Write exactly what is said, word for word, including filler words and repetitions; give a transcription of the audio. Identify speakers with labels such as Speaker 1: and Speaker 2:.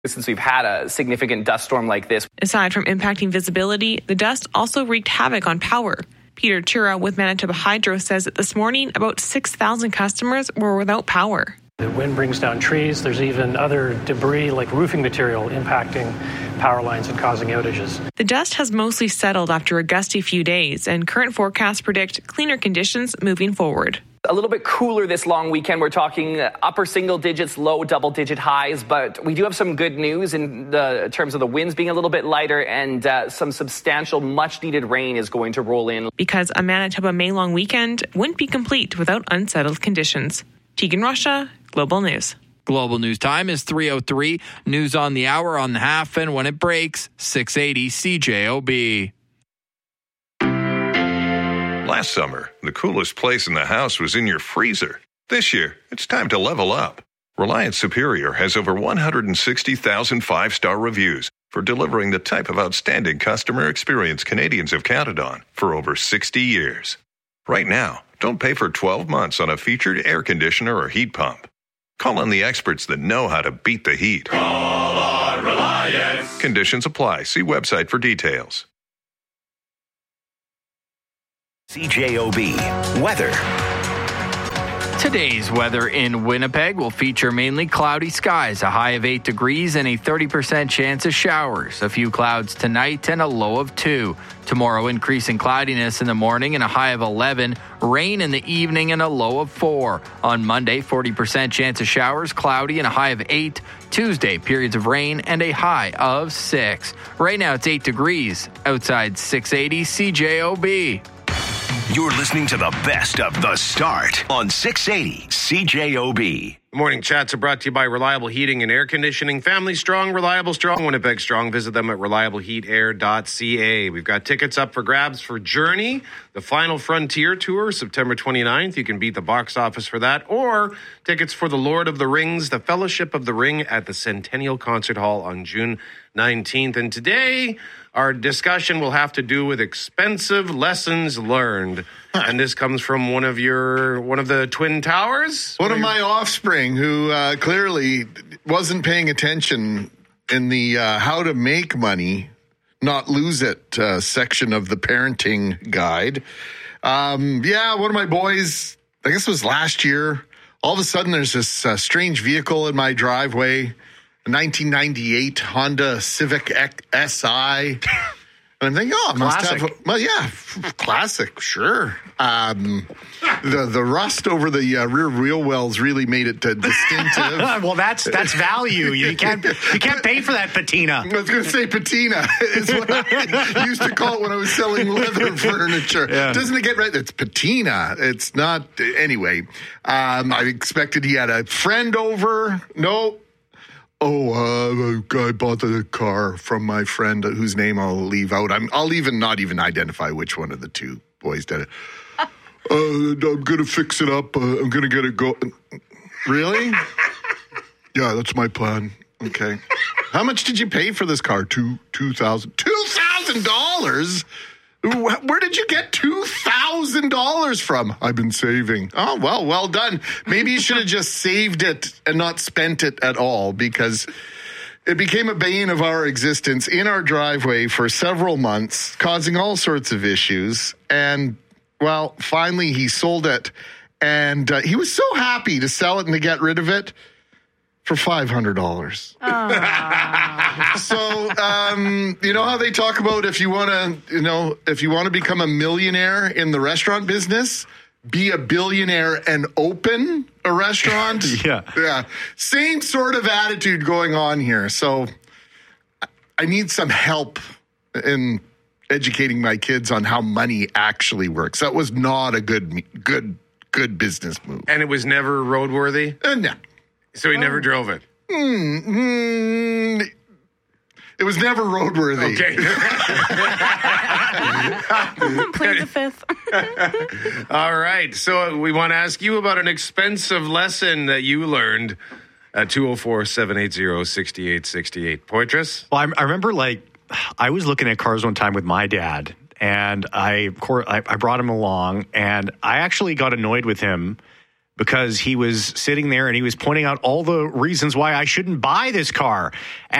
Speaker 1: Since we've had a significant dust storm like this.
Speaker 2: Aside from impacting visibility, the dust also wreaked havoc on power. Peter Chura with Manitoba Hydro says that this morning, about six thousand customers were without power.
Speaker 3: The wind brings down trees. There's even other debris like roofing material impacting power lines and causing outages.
Speaker 2: The dust has mostly settled after a gusty few days, and current forecasts predict cleaner conditions moving forward.
Speaker 1: A little bit cooler this long weekend. We're talking upper single digits, low double digit highs, but we do have some good news in the in terms of the winds being a little bit lighter, and uh, some substantial much needed rain is going to roll in.
Speaker 2: Because a Manitoba May long weekend wouldn't be complete without unsettled conditions. Tegan Russia, Global News.
Speaker 4: Global News time is three oh three. News on the hour on the half, and when it breaks, six eighty C J O B.
Speaker 5: Last summer, the coolest place in the house was in your freezer. This year, it's time to level up. Reliance Superior has over one hundred sixty thousand five-star reviews for delivering the type of outstanding customer experience Canadians have counted on for over sixty years. Right now, don't pay for twelve months on a featured air conditioner or heat pump. Call on the experts that know how to beat the heat.
Speaker 6: Call on Reliance.
Speaker 5: Conditions apply. See website for details.
Speaker 7: C J O B weather.
Speaker 4: Today's weather in Winnipeg will feature mainly cloudy skies, a high of eight degrees and a thirty percent chance of showers. A few clouds tonight and a low of two. Tomorrow, increasing cloudiness in the morning and a high of eleven. Rain in the evening and a low of four. On Monday, forty percent chance of showers, cloudy and a high of eight. Tuesday, periods of rain and a high of six. Right now, it's eight degrees. Outside six eighty C J O B.
Speaker 7: You're listening to the best of The Start on six eighty C J O B.
Speaker 8: Morning chats are brought to you by Reliable Heating and Air Conditioning. Family strong, reliable strong, Winnipeg strong. Visit them at reliable heat air dot c a. We've got tickets up for grabs for Journey, the Final Frontier Tour, September twenty-ninth. You can beat the box office for that. Or tickets for the Lord of the Rings, the Fellowship of the Ring at the Centennial Concert Hall on June nineteenth. And today, our discussion will have to do with expensive lessons learned. And this comes from one of your, one of the Twin Towers?
Speaker 9: One of my offspring who uh, clearly wasn't paying attention in the uh, how to make money, not lose it uh, section of the parenting guide. Um, yeah, one of my boys, I guess it was last year, all of a sudden there's this uh, strange vehicle in my driveway, a nineteen ninety-eight Honda Civic S I. And I'm thinking, oh, it must
Speaker 8: Classic.
Speaker 9: have, well, yeah, classic, sure. Um, the the rust over the uh, rear wheel wells really made it uh, distinctive.
Speaker 10: Well, that's that's value. You can't you can't pay for that patina.
Speaker 9: I was going to say patina is what I used to call it when I was selling leather furniture.
Speaker 10: Yeah.
Speaker 9: Doesn't it get right? It's patina. It's not. Anyway, um, I expected he had a friend over. No. Oh, uh, I bought the car from my friend whose name I'll leave out. I'm, I'll even not even identify which one of the two boys did it. uh, I'm going to fix it up. Uh, I'm going to get it go. Really? Yeah, that's my plan. Okay. How much did you pay for this car? Two, two thousand, two thousand dollars. Where did you get two thousand dollars from? I've been saving. Oh, well, well done. Maybe you should have just saved it and not spent it at all, because it became a bane of our existence in our driveway for several months, causing all sorts of issues. And, well, finally he sold it. And uh, he was so happy to sell it and to get rid of it for five hundred dollars. So, um, you know how they talk about if you want to, you know, if you want to become a millionaire in the restaurant business, be a billionaire and open a restaurant?
Speaker 10: Yeah.
Speaker 9: Yeah. Same sort of attitude going on here. So I need some help in educating my kids on how money actually works. That was not a good, good, good business move.
Speaker 8: And it was never roadworthy?
Speaker 9: Uh, no.
Speaker 8: So he oh. never drove it?
Speaker 9: Mm, it was never roadworthy.
Speaker 8: Okay.
Speaker 2: Plead the fifth.
Speaker 8: All right. So we want to ask you about an expensive lesson that you learned at two oh four, seven eight zero, six eight six eight. Poitras?
Speaker 10: Well, I, I remember, like, I was looking at cars one time with my dad, and I, I, I brought him along, and I actually got annoyed with him because he was sitting there and he was pointing out all the reasons why I shouldn't buy this car.